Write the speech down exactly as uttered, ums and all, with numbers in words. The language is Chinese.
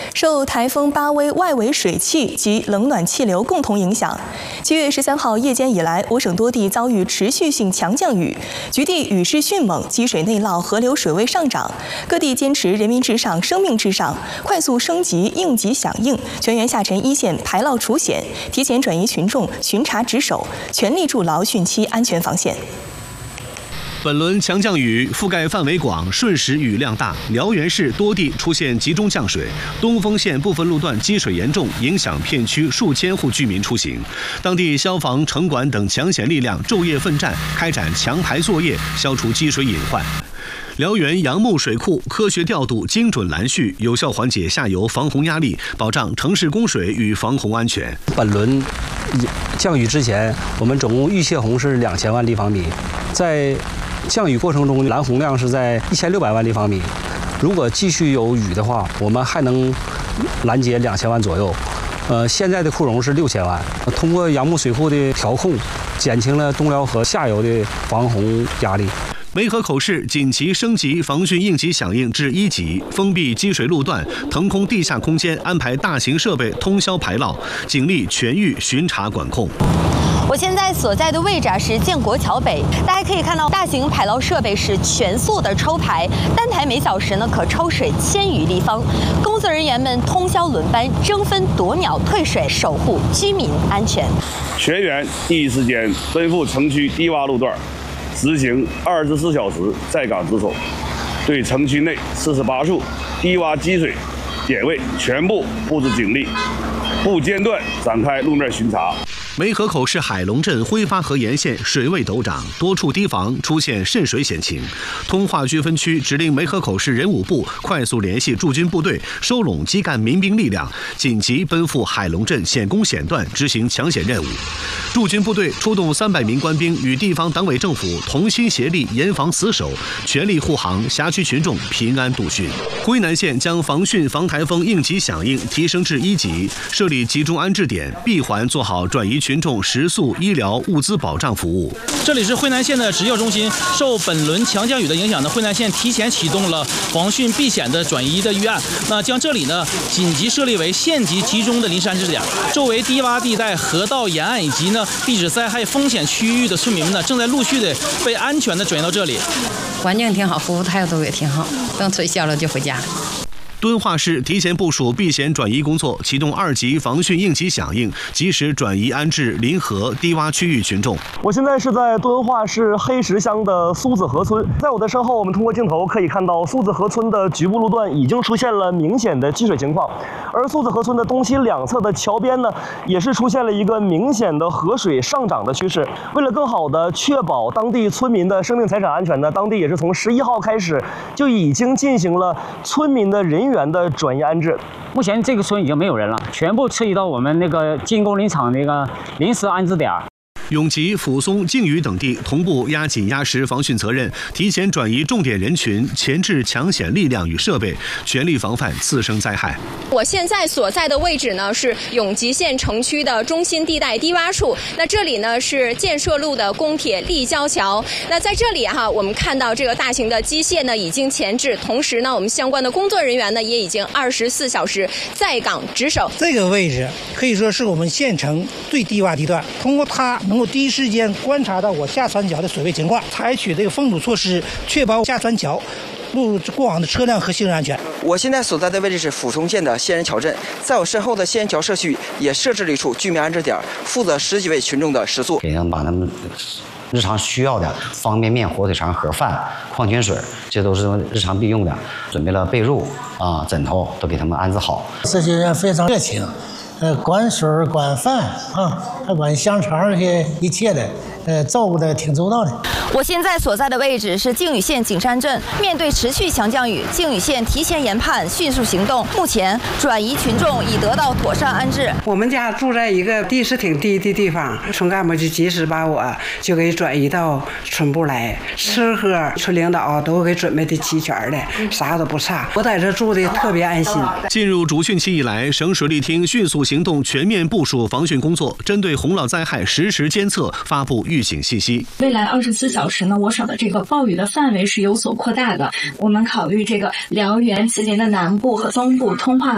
受台风巴威外围水汽及冷暖气流共同影响，七月十三号夜间以来，我省多地遭遇持续性强降雨，局地雨势迅猛，积水内涝，河流水位上涨。各地坚持人民至上、生命至上，快速升级应急响应，全员下沉一线排涝除险，提前转移群众巡查值守，全力筑牢汛期安全防线。 本轮强降雨覆盖范围广，瞬时雨量大，辽源市多地出现集中降水，东丰县部分路段积水严重，影响片区数千户居民出行。当地消防、城管等抢险力量昼夜奋战，开展强排作业，消除积水隐患。 辽源杨木水库科学调度、精准拦蓄，有效缓解下游防洪压力，保障城市供水与防洪安全。 本轮降雨之前，我们总共预泄洪是两千万立方米，在降雨过程中拦洪量是在一千六百万立方米。如果继续有雨的话，我们还能拦截两千万左右。呃，现在的库容是六千万。通过杨木水库的调控，减轻了东辽河下游的防洪压力。 梅河口市紧急升级防汛应急响应至一级，封闭积水路段，腾空地下空间，安排大型设备通宵排涝，警力全域巡查管控。 我现在所在的位置啊是建国桥北，大家可以看到大型排涝设备是全速的抽排，单台每小时呢可抽水千余立方，工作人员们通宵轮班，争分夺秒退水，守护居民安全。 全员第一时间奔赴城区低洼路段，执行二十四小时在岗值守，对城区内四十八处低洼积水点位全部布置警力，不间断展开路面巡查。 梅河口市海龙镇辉发河沿线水位陡涨，多处堤防出现渗水险情。通化区分区指令梅河口市人武部快速联系驻军部队，收拢基干民兵力量，紧急奔赴海龙镇险攻险段执行抢险任务。驻军部队出动三百名官兵，与地方党委政府同心协力严防死守，全力护航辖区群众平安度汛。辉南县将防汛防台风应急响应提升至一级，设立集中安置点，闭环做好转移群众食宿、医疗、物资保障服务。 这里是辉南县的职教中心。受本轮强降雨的影响呢，辉南县提前启动了防汛避险的转移的预案。那将这里呢紧急设立为县级集中的临时安置点，周围低洼地带、河道沿岸以及呢地质灾害风险区域的村民们呢，正在陆续的被安全的转移到这里。 环境挺好，服务态度也挺好，等吹消了就回家。 敦化市提前部署避险转移工作，启动二级防汛应急响应，及时转移安置临河低洼区域群众。 我现在是在敦化市黑石乡的苏子河村，在我的身后，我们通过镜头可以看到苏子河村的局部路段已经出现了明显的积水情况，而苏子河村的东西两侧的桥边呢，也是出现了一个明显的河水上涨的趋势。为了更好的确保当地村民的生命财产安全呢，当地也是从十一号开始就已经进行了村民的人员 员的转移安置， 目前这个村已经没有人了，全部撤移到我们那个进攻林场那个临时安置点。 永吉、抚松、靖宇等地同步压紧压实防汛责任，提前转移重点人群，前置抢险力量与设备，全力防范次生灾害。 我现在所在的位置呢是永吉县城区的中心地带低洼处，那这里呢是建设路的公铁立交桥。那在这里哈，我们看到这个大型的机械呢已经前置，同时呢，我们相关的工作人员呢也已经二十四小时在岗值守。 这个位置可以说是我们县城最低洼地段，通过它能。 第一时间观察到我下船桥的水位情况，采取这个封堵措施，确保下船桥路过往的车辆和行人安全。 我现在所在的位置是抚松县的仙人桥镇，在我身后的仙人桥社区也设置了一处居民安置点，负责十几位群众的食宿， 给他们把他们日常需要的方便面、火腿肠、盒饭、矿泉水，这都是日常必用的。准备了被褥啊、枕头，都给他们安置好。 这些人非常热情。 呃，管水管饭啊，还管香肠这些一切的，呃，照顾的挺周到的。 我现在所在的位置是靖宇县景山镇，面对持续强降雨，靖宇县提前研判，迅速行动。目前转移群众已得到妥善安置。 我们家住在一个地势挺低的地方，村干部就及时把我就给转移到村部来，吃喝村领导都给准备的齐全的，啥都不差。我在这住的特别安心。 进入主汛期以来，省水利厅迅速行动，全面部署防汛工作，针对洪涝灾害实时监测，发布预警信息。 未来二十四小时呢，我省的这个暴雨的范围是有所扩大的。我们考虑这个辽源、吉林的南部和东部、通化